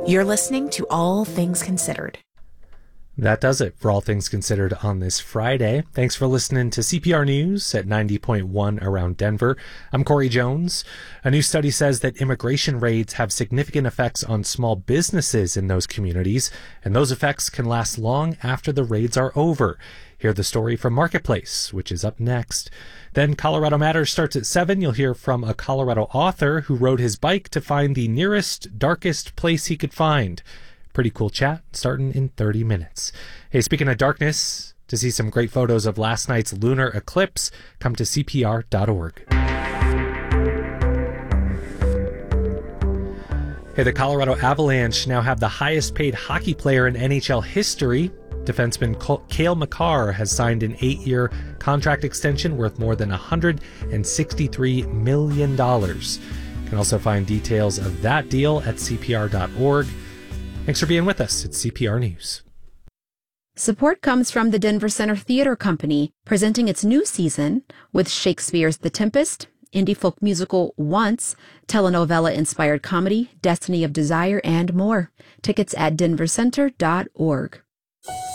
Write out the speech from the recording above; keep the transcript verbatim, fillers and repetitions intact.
You're listening to All Things Considered. That does it for All Things Considered on this Friday. Thanks for listening to C P R News at ninety point one around Denver. I'm Corey Jones. A new study says that immigration raids have significant effects on small businesses in those communities, and those effects can last long after the raids are over. Hear the story from Marketplace, which is up next. Then Colorado Matters starts at seven. You'll hear from a Colorado author who rode his bike to find the nearest, darkest place he could find. Pretty cool chat starting in thirty minutes. Hey, speaking of darkness, to see some great photos of last night's lunar eclipse, come to C P R dot org. Hey, the Colorado Avalanche now have the highest paid hockey player in N H L history. Defenseman Cale Makar has signed an eight-year contract extension worth more than one hundred sixty-three million dollars. You can also find details of that deal at C P R dot org. Thanks for being with us at C P R News. Support comes from the Denver Center Theater Company, presenting its new season with Shakespeare's The Tempest, indie folk musical Once, telenovela-inspired comedy Destiny of Desire, and more. Tickets at denver center dot org.